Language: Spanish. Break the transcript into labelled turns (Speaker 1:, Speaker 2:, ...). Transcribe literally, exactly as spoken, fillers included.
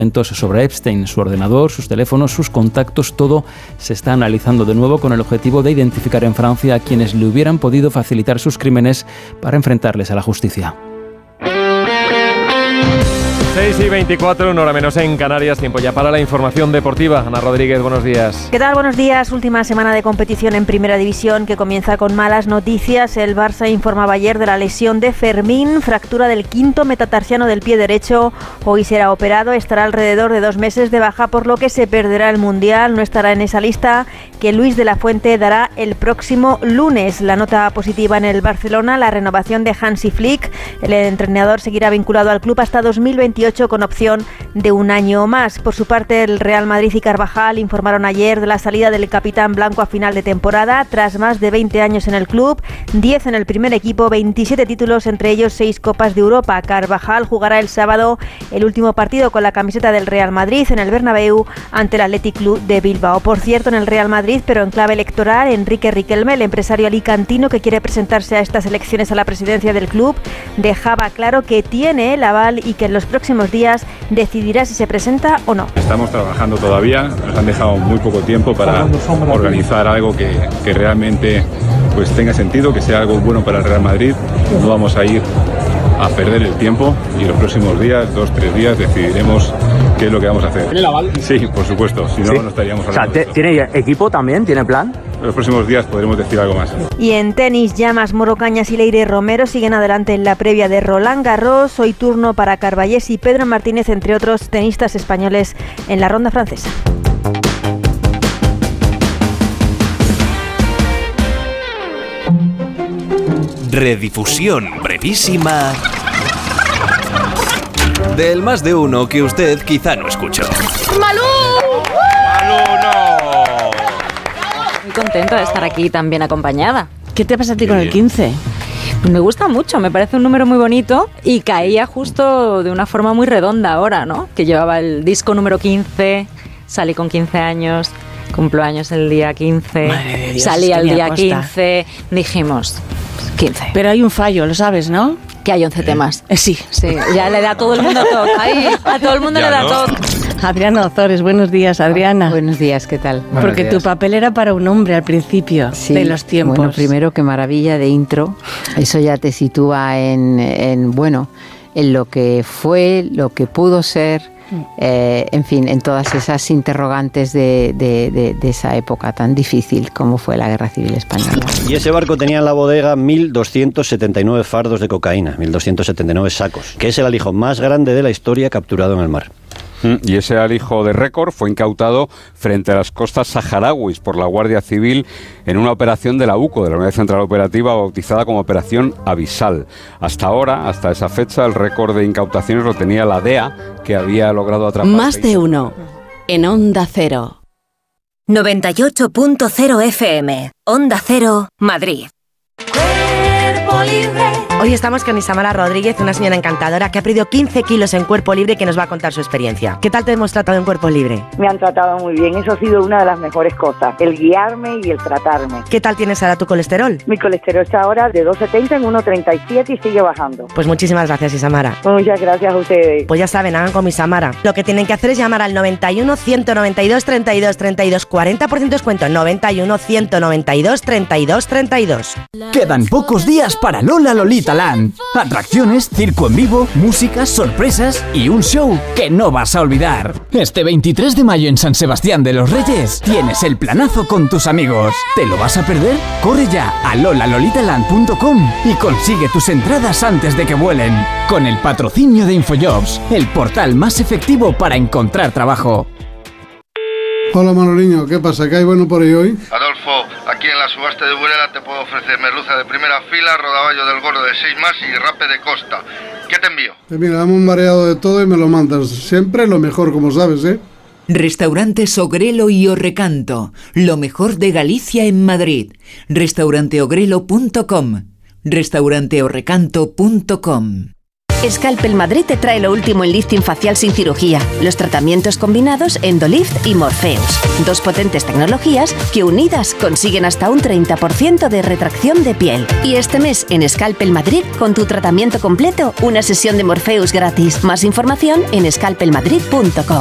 Speaker 1: sobre Epstein, su ordenador, sus teléfonos, sus contactos, todo se está analizando de nuevo con el objetivo de identificar en Francia a quienes le hubieran podido facilitar sus crímenes para enfrentarles a la justicia.
Speaker 2: seis y veinticuatro, una hora menos en Canarias, tiempo ya para la información deportiva. Ana Rodríguez, buenos días.
Speaker 3: ¿Qué tal? Buenos días. Última semana de competición en Primera División que comienza con malas noticias. El Barça informaba ayer de la lesión de Fermín, fractura del quinto metatarsiano del pie derecho. Hoy será operado, estará alrededor de dos meses de baja, por lo que se perderá el Mundial. No estará en esa lista que Luis de la Fuente dará el próximo lunes. La nota positiva en el Barcelona, la renovación de Hansi Flick. El entrenador seguirá vinculado al club hasta dos mil veintiocho con opción de un año más. Por su parte, el Real Madrid y Carvajal informaron ayer de la salida del capitán blanco a final de temporada. Tras más de veinte años en el club, diez en el primer equipo, veintisiete títulos, entre ellos seis Copas de Europa. Carvajal jugará el sábado el último partido con la camiseta del Real Madrid en el Bernabéu ante el Athletic Club de Bilbao. Por cierto, en el Real Madrid, pero en clave electoral, Enrique Riquelme, el empresario alicantino que quiere presentarse a estas elecciones a la presidencia del club, dejaba claro que tiene el aval y que en los próximos días decidirá si se presenta o no.
Speaker 4: Estamos trabajando todavía, nos han dejado muy poco tiempo para organizar algo que, que realmente pues tenga sentido, que sea algo bueno para el Real Madrid. No vamos a ir a perder el tiempo y los próximos días, dos, tres días, decidiremos qué es lo que vamos a hacer. ¿Tiene el aval? Sí, por supuesto, si no, ¿sí? No estaríamos hablando.
Speaker 5: O sea, ¿tiene equipo también? ¿Tiene plan?
Speaker 4: En los próximos días podremos decir algo más.
Speaker 3: Y en tenis, Llamas, Moro Cañas y Leire Romero siguen adelante en la previa de Roland Garros. Hoy turno para Carballés y Pedro Martínez, entre otros tenistas españoles, en la ronda francesa.
Speaker 6: Redifusión brevísima del Más de Uno que usted quizá no escuchó.
Speaker 7: ¡Malú!
Speaker 2: ¡Malú, no!
Speaker 7: Muy contenta de estar aquí tan bien acompañada.
Speaker 8: ¿Qué te pasa a ti con el quince?
Speaker 7: Pues me gusta mucho, me parece un número muy bonito y caía justo de una forma muy redonda ahora, ¿no? Que llevaba el disco número quince, salí con quince años, cumplo años el día quince, Dios, salí al día quince, dijimos quince.
Speaker 8: Pero hay un fallo, lo sabes, ¿no?
Speaker 7: Que hay once temas.
Speaker 8: Eh, sí.
Speaker 7: Sí, ya le da a todo el mundo toque. Ahí, a todo el mundo ya le da no. toque.
Speaker 8: Adriana Ozores, buenos días, Adriana.
Speaker 9: Buenos días, ¿qué tal?
Speaker 8: Porque
Speaker 9: Buenos días.
Speaker 8: Tu papel era para un hombre al principio, sí, de los tiempos.
Speaker 9: Bueno, primero, qué maravilla de intro. Eso ya te sitúa en, en bueno, en lo que fue, lo que pudo ser, eh, en fin, en todas esas interrogantes de, de, de, de esa época tan difícil como fue la Guerra Civil Española.
Speaker 10: Y ese barco tenía en la bodega mil doscientos setenta y nueve fardos de cocaína, mil doscientos setenta y nueve sacos, que es el alijo más grande de la historia capturado en el mar.
Speaker 11: Y ese alijo de récord fue incautado frente a las costas saharauis por la Guardia Civil en una operación de la U C O, de la Unidad Central Operativa, bautizada como Operación Avisal. Hasta ahora, hasta esa fecha, el récord de incautaciones lo tenía la D E A, que había logrado atrapar...
Speaker 12: Más de uno, en Onda Cero. noventa y ocho punto cero F M, Onda Cero, Madrid.
Speaker 13: Cuerpo Libre. Hoy estamos con Isamara Rodríguez, una señora encantadora que ha perdido quince kilos en Cuerpo Libre y que nos va a contar su experiencia. ¿Qué tal te hemos tratado en Cuerpo Libre?
Speaker 14: Me han tratado muy bien, eso ha sido una de las mejores cosas, el guiarme y el tratarme.
Speaker 13: ¿Qué tal tienes ahora tu colesterol?
Speaker 14: Mi colesterol está ahora de dos setenta en uno treinta y siete y sigue bajando.
Speaker 13: Pues muchísimas gracias, Isamara.
Speaker 14: Muchas gracias a ustedes.
Speaker 13: Pues ya saben, hagan como Isamara. Lo que tienen que hacer es llamar al noventa y uno, ciento noventa y dos, treinta y dos, treinta y dos, cuarenta por ciento descuento, noventa y uno, ciento noventa y dos, treinta y dos, treinta y dos.
Speaker 15: Quedan pocos días para Lola Lolita Land. Atracciones, circo en vivo, música, sorpresas y un show que no vas a olvidar. Este veintitrés de mayo en San Sebastián de los Reyes tienes el planazo con tus amigos. ¿Te lo vas a perder? Corre ya a lola lolita land punto com y consigue tus entradas antes de que vuelen. Con el patrocinio de Infojobs, el portal más efectivo para encontrar trabajo.
Speaker 16: Hola Manoliño, ¿qué pasa? ¿Qué hay bueno por ahí hoy?
Speaker 17: Adolfo, aquí en la subasta de Burela te puedo ofrecer merluza de primera fila, rodaballo del gordo de seis más y rape de costa. ¿Qué te envío?
Speaker 16: Pues mira, dame un mareado de todo y me lo mandas. Siempre lo mejor, como sabes, ¿eh?
Speaker 18: Restaurantes Ogrelo y Orrecanto, lo mejor de Galicia en Madrid. restaurante ogrelo punto com, restaurante orrecanto punto com.
Speaker 12: Scalpel Madrid te trae lo último en lifting facial sin cirugía, los tratamientos combinados Endolift y Morpheus. Dos potentes tecnologías que unidas consiguen hasta un treinta por ciento de retracción de piel. Y este mes en Scalpel Madrid, con tu tratamiento completo, una sesión de Morpheus gratis. Más información en scalpel madrid punto com.